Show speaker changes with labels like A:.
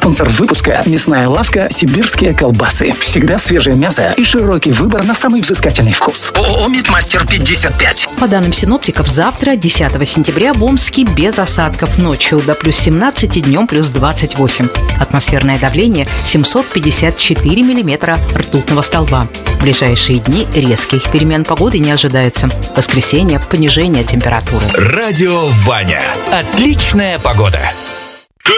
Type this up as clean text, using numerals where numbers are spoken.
A: Спонсор выпуска – мясная лавка «Сибирские колбасы». Всегда свежее мясо и широкий выбор на самый взыскательный вкус. ООО «Мидмастер 55».
B: По данным синоптиков, завтра, 10 сентября, в Омске без осадков. Ночью до плюс 17 и днем плюс 28. Атмосферное давление 754 миллиметра ртутного столба. В ближайшие дни резких перемен погоды не ожидается. В воскресенье понижение температуры.
C: Радио Ваня. Отличная погода.